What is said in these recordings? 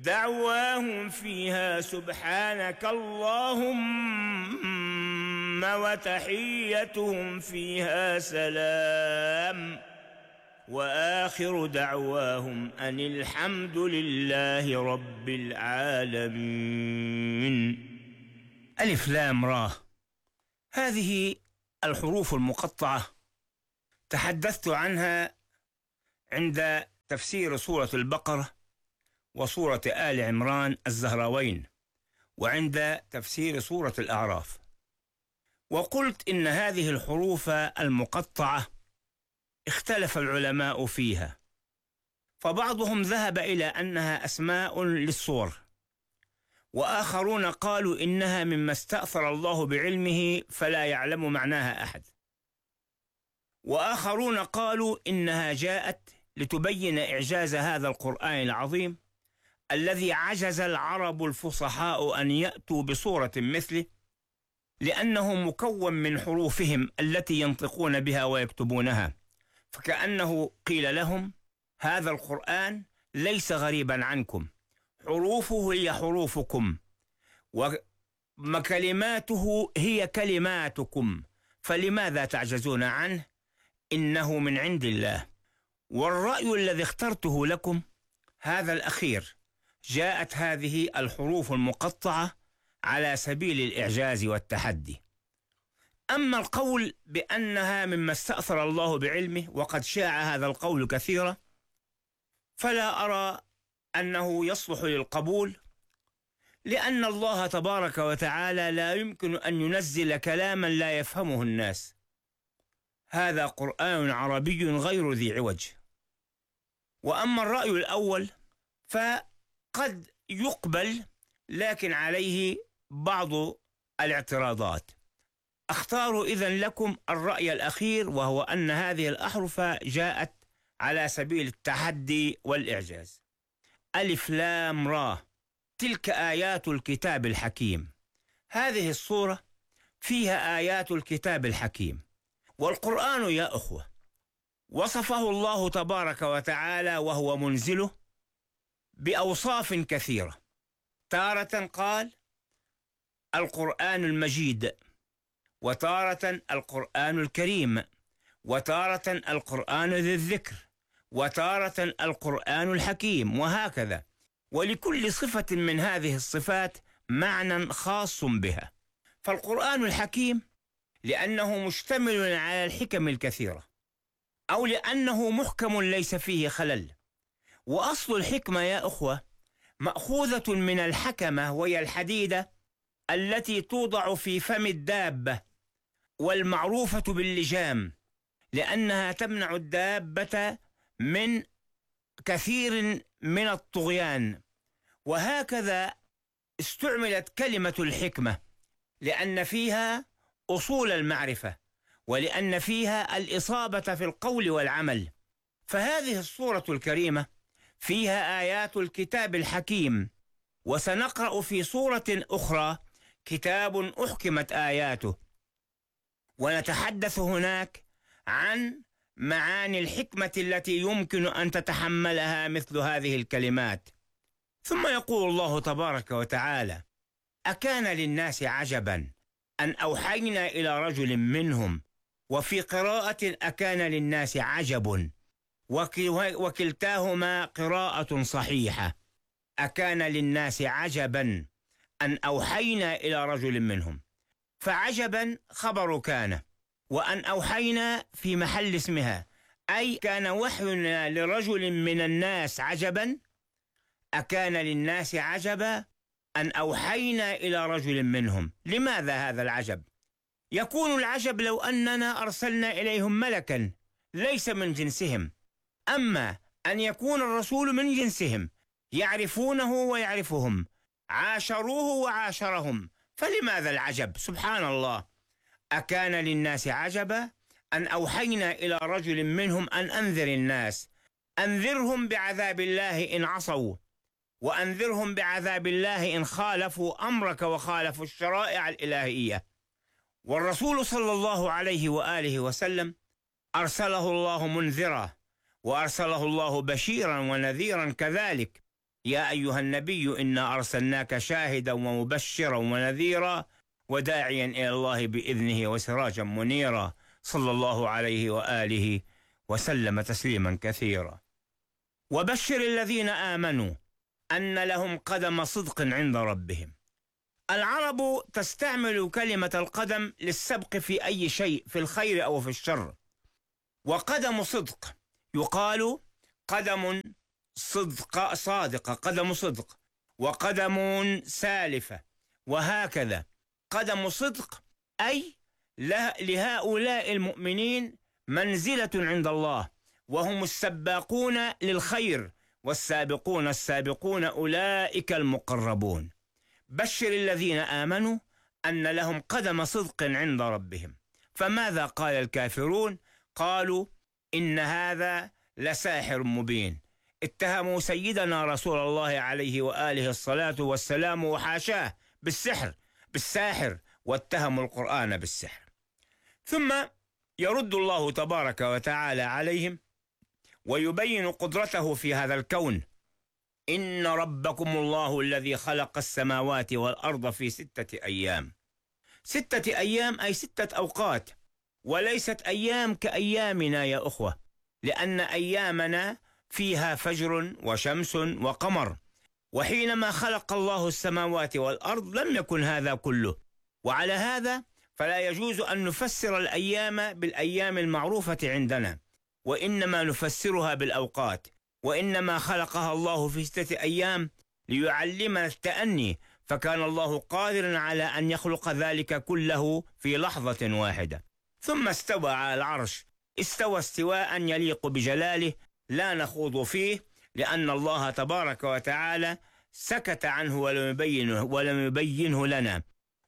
دعواهم فيها سبحانك اللهم وتحيتهم فيها سلام وآخر دعواهم أن الحمد لله رب العالمين. ألف لام را، هذه الحروف المقطعة تحدثت عنها عند تفسير سورة البقرة وسورة آل عمران الزهراوين، وعند تفسير سورة الأعراف، وقلت إن هذه الحروف المقطعة اختلف العلماء فيها، فبعضهم ذهب إلى أنها أسماء للصور، وآخرون قالوا إنها مما استأثر الله بعلمه فلا يعلم معناها أحد، وآخرون قالوا إنها جاءت لتبين إعجاز هذا القرآن العظيم الذي عجز العرب الفصحاء أن يأتوا بصورة مثله، لأنه مكون من حروفهم التي ينطقون بها ويكتبونها، فكأنه قيل لهم هذا القرآن ليس غريبا عنكم، حروفه هي حروفكم وكلماته هي كلماتكم، فلماذا تعجزون عنه؟ إنه من عند الله. والرأي الذي اخترته لكم هذا الأخير، جاءت هذه الحروف المقطعة على سبيل الإعجاز والتحدي. أما القول بأنها مما استأثر الله بعلمه، وقد شاع هذا القول كثيرا، فلا أرى أنه يصلح للقبول، لأن الله تبارك وتعالى لا يمكن أن ينزل كلاما لا يفهمه الناس، هذا قرآن عربي غير ذي عوج. وأما الرأي الأول فقد يقبل، لكن عليه بعض الاعتراضات. أختار إذن لكم الرأي الأخير، وهو أن هذه الأحرف جاءت على سبيل التحدي والإعجاز. ألف لام را، تلك آيات الكتاب الحكيم. هذه الصورة فيها آيات الكتاب الحكيم، والقرآن يا أخوة وصفه الله تبارك وتعالى وهو منزله بأوصاف كثيرة. تارة قال القرآن المجيد، وتارة القرآن الكريم، وتارة القرآن ذي الذكر، وتارة القرآن الحكيم، وهكذا، ولكل صفة من هذه الصفات معنى خاص بها. فالقرآن الحكيم لأنه مشتمل على الحكم الكثيرة، أو لأنه محكم ليس فيه خلل. وأصل الحكمة يا أخوة مأخوذة من الحكمة، وهي الحديدة التي توضع في فم الدابة، والمعروفة باللجام، لأنها تمنع الدابة من كثير من الطغيان. وهكذا استعملت كلمة الحكمة، لأن فيها أصول المعرفة، ولأن فيها الإصابة في القول والعمل. فهذه السورة الكريمة فيها آيات الكتاب الحكيم، وسنقرأ في سورة أخرى كتاب أحكمت آياته، ونتحدث هناك عن معاني الحكمة التي يمكن أن تتحملها مثل هذه الكلمات. ثم يقول الله تبارك وتعالى: أكان للناس عجبا أن أوحينا إلى رجل منهم، وفي قراءة أكان للناس عجب، وكلتاهما قراءة صحيحة. أكان للناس عجبا أن أوحينا إلى رجل منهم، فعجبا خبر كان، وأن أوحينا في محل اسمها، أي كان وحينا لرجل من الناس عجبا. أكان للناس عجبا أن أوحينا إلى رجل منهم. لماذا هذا العجب؟ يكون العجب لو أننا أرسلنا إليهم ملكا ليس من جنسهم، أما أن يكون الرسول من جنسهم، يعرفونه ويعرفهم، عاشروه وعاشرهم، فلماذا العجب؟ سبحان الله. أكان للناس عجبا أن أوحينا إلى رجل منهم أن أنذر الناس، أنذرهم بعذاب الله إن عصوا، وأنذرهم بعذاب الله إن خالفوا أمرك وخالفوا الشرائع الإلهية. والرسول صلى الله عليه وآله وسلم أرسله الله منذرا، وأرسله الله بشيرا ونذيرا كذلك، يا أيها النبي إنا أرسلناك شاهدا ومبشرا ونذيرا وداعيا إلى الله بإذنه وسراجا منيرا صلى الله عليه وآله وسلم تسليما كثيرا. وبشر الذين آمنوا أن لهم قدم صدق عند ربهم. العرب تستعمل كلمة القدم للسبق في أي شيء، في الخير أو في الشر. وقدم صدق يقال قدم صادقة، قدم صدق، وقدم سالفة، وهكذا. قدم صدق أي لهؤلاء المؤمنين منزلة عند الله، وهم السباقون للخير والسابقون السابقون أولئك المقربون. بشر الذين آمنوا أن لهم قدم صدق عند ربهم. فماذا قال الكافرون؟ قالوا إن هذا لساحر مبين. اتهموا سيدنا رسول الله عليه وآله الصلاة والسلام وحاشاه بالساحر، واتهموا القرآن بالسحر. ثم يرد الله تبارك وتعالى عليهم ويبين قدرته في هذا الكون. إن ربكم الله الذي خلق السماوات والأرض في 6 أيام. 6 أيام أي 6 أوقات، وليست أيام كأيامنا يا أخوة، لأن أيامنا فيها فجر وشمس وقمر. وحينما خلق الله السماوات والأرض لم يكن هذا كله. وعلى هذا فلا يجوز أن نفسر الأيام بالأيام المعروفة عندنا، وإنما نفسرها بالأوقات. وإنما خلقها الله في 6 أيام ليعلمنا التأني، فكان الله قادرا على أن يخلق ذلك كله في لحظة واحدة. ثم استوى على العرش، استوى استواء يليق بجلاله لا نخوض فيه، لأن الله تبارك وتعالى سكت عنه ولم يبينه لنا،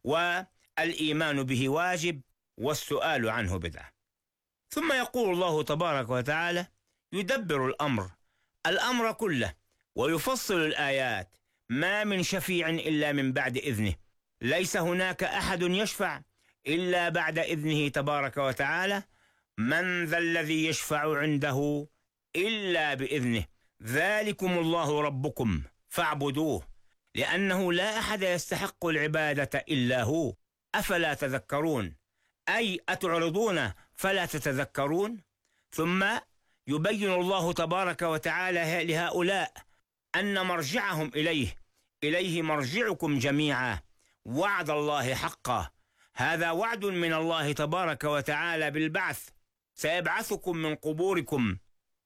والإيمان به واجب والسؤال عنه بدعة. ثم يقول الله تبارك وتعالى يدبر الأمر كله ويفصل الآيات، ما من شفيع إلا من بعد إذنه، ليس هناك أحد يشفع إلا بعد إذنه تبارك وتعالى. من ذا الذي يشفع عنده إلا بإذنه، ذلكم الله ربكم فاعبدوه، لأنه لا أحد يستحق العبادة إلا هو، أفلا تذكرون؟ أي أتعرضون فلا تتذكرون؟ ثم يبين الله تبارك وتعالى لهؤلاء أن مرجعهم إليه مرجعكم جميعا، وعد الله حقا. هذا وعد من الله تبارك وتعالى بالبعث، سيبعثكم من قبوركم،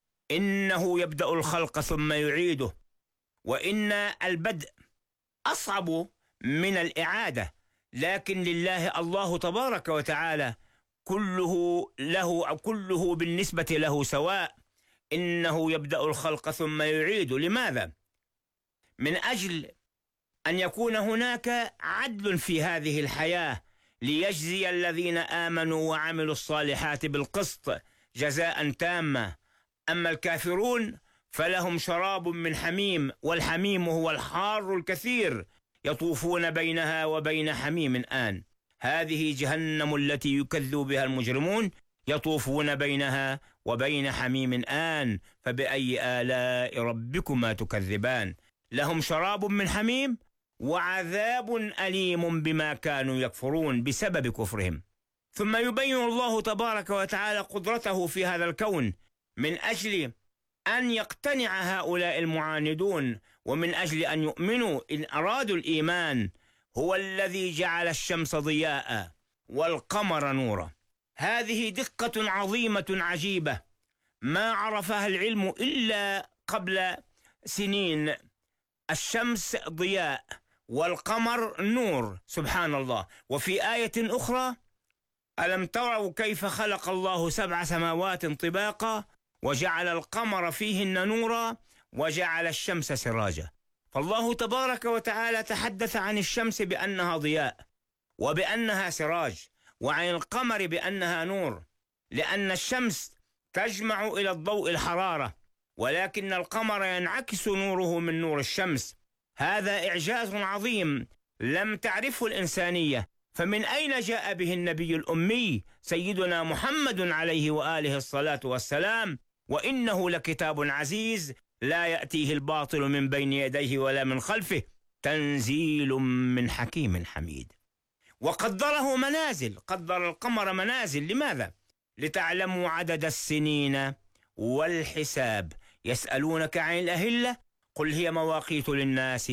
إنه يبدأ الخلق ثم يعيده. وإن البدء أصعب من الإعادة، لكن لله الله تبارك وتعالى كله بالنسبة له سواء. إنه يبدأ الخلق ثم يعيده. لماذا؟ من أجل أن يكون هناك عدل في هذه الحياة، ليجزي الذين آمنوا وعملوا الصالحات بالقسط جزاء تاما. أما الكافرون فلهم شراب من حميم، والحميم هو الحار الكثير، يطوفون بينها وبين حميم آن. هذه جهنم التي يكذب بها المجرمون، يطوفون بينها وبين حميم آن، فبأي آلاء ربكما تكذبان. لهم شراب من حميم وعذاب أليم بما كانوا يكفرون بسبب كفرهم. ثم يبين الله تبارك وتعالى قدرته في هذا الكون من أجل أن يقتنع هؤلاء المعاندون، ومن أجل أن يؤمنوا إن أرادوا الإيمان. هو الذي جعل الشمس ضياء والقمر نورا. هذه دقة عظيمة عجيبة ما عرفها العلم إلا قبل سنين. الشمس ضياء والقمر نور، سبحان الله. وفي آية أخرى: ألم تروا كيف خلق الله 7 سماوات طباقا وجعل القمر فيهن نورا وجعل الشمس سراجا. فالله تبارك وتعالى تحدث عن الشمس بأنها ضياء وبأنها سراج، وعن القمر بأنها نور، لأن الشمس تجمع إلى الضوء الحرارة، ولكن القمر ينعكس نوره من نور الشمس. هذا إعجاز عظيم لم تعرفه الإنسانية. فمن أين جاء به النبي الأمي سيدنا محمد عليه وآله الصلاة والسلام؟ وإنه لكتاب عزيز لا يأتيه الباطل من بين يديه ولا من خلفه تنزيل من حكيم حميد. وقدره منازل، قدر القمر منازل. لماذا؟ لتعلموا عدد السنين والحساب. يسألونك عن الأهلة قل هي مواقيت للناس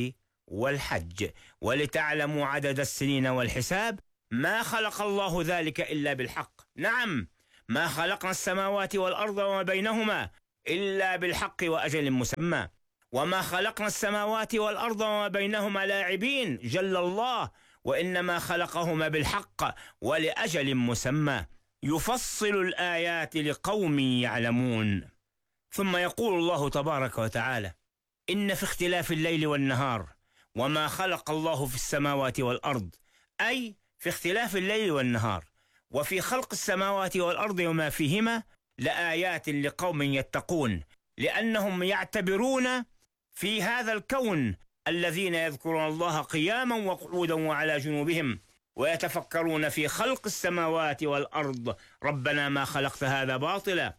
والحج ولتعلموا عدد السنين والحساب. ما خلق الله ذلك إلا بالحق. نعم، ما خلقنا السماوات والأرض وما بينهما إلا بالحق وأجل مسمى. وما خلقنا السماوات والأرض وما بينهما لاعبين جل الله، وإنما خلقهما بالحق ولأجل مسمى. يفصل الآيات لقوم يعلمون. ثم يقول الله تبارك وتعالى: إن في اختلاف الليل والنهار وما خلق الله في السماوات والأرض، أي في اختلاف الليل والنهار وفي خلق السماوات والأرض وما فيهما لآيات لقوم يتقون، لأنهم يعتبرون في هذا الكون الذين يذكرون الله قياما وقعودا وعلى جنوبهم ويتفكرون في خلق السماوات والأرض. ربنا ما خلقت هذا باطلا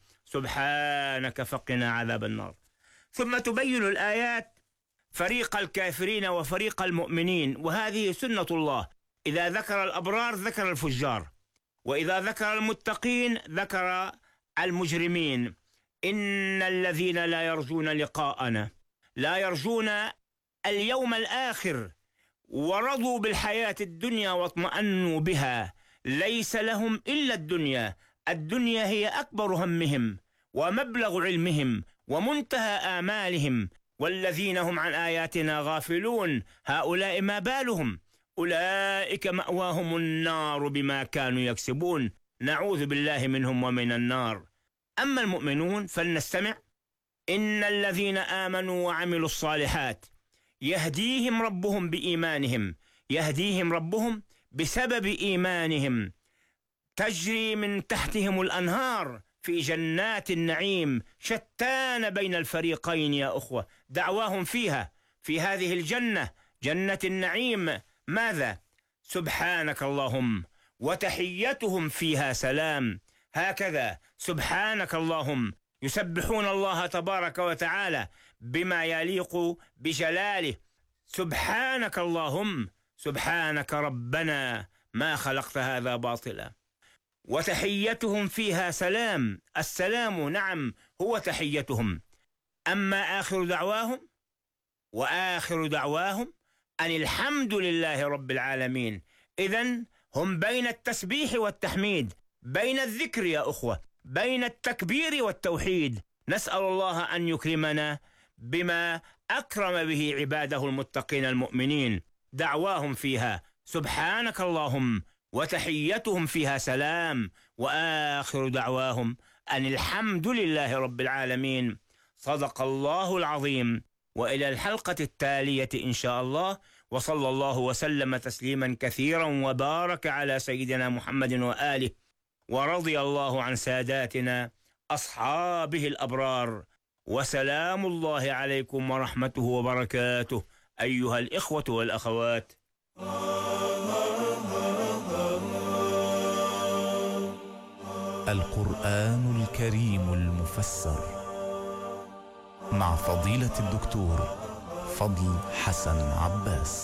سبحانك فقنا عذاب النار. ثم تبين الآيات فريق الكافرين وفريق المؤمنين، وهذه سنة الله. إذا ذكر الأبرار ذكر الفجار، وإذا ذكر المتقين ذكر المجرمين. إن الذين لا يرجون لقاءنا، لا يرجون اليوم الآخر، ورضوا بالحياة الدنيا واطمأنوا بها، ليس لهم إلا الدنيا. الدنيا هي أكبر همهم ومبلغ علمهم ومنتهى آمالهم. والذين هم عن آياتنا غافلون هؤلاء ما بالهم؟ أولئك مأواهم النار بما كانوا يكسبون. نعوذ بالله منهم ومن النار. أما المؤمنون فلنستمع. إن الذين آمنوا وعملوا الصالحات يهديهم ربهم بإيمانهم، يهديهم ربهم بسبب إيمانهم، تجري من تحتهم الأنهار في جنات النعيم. شتان بين الفريقين يا أخوة. دعواهم فيها في هذه الجنة، جنة النعيم، ماذا؟ سبحانك اللهم، وتحيتهم فيها سلام. هكذا سبحانك اللهم يسبحون الله تبارك وتعالى بما يليق بجلاله. سبحانك اللهم، سبحانك ربنا ما خلقت هذا باطلا. وتحيتهم فيها سلام. السلام نعم هو تحيتهم. أما آخر دعواهم، وآخر دعواهم أن الحمد لله رب العالمين. إذن هم بين التسبيح والتحميد، بين الذكر يا أخوة، بين التكبير والتوحيد. نسأل الله أن يكرمنا بما أكرم به عباده المتقين المؤمنين. دعواهم فيها سبحانك اللهم، وتحيتهم فيها سلام، وآخر دعواهم أن الحمد لله رب العالمين. صدق الله العظيم. وإلى الحلقة التالية إن شاء الله، وصلى الله وسلم تسليما كثيرا وبارك على سيدنا محمد وآله، ورضي الله عن ساداتنا أصحابه الأبرار. وسلام الله عليكم ورحمته وبركاته أيها الإخوة والأخوات. القرآن الكريم المفسر مع فضيلة الدكتور فضل حسن عباس.